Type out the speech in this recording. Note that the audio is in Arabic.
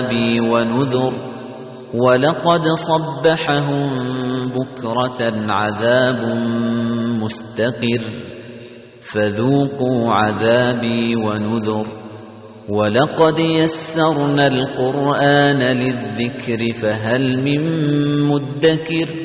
عذابي ونذر ولقد صبحهم بكرة عذاب مستقر فذوقوا عذابي ونذر ولقد يسرنا القرآن للذكر فهل من مدكر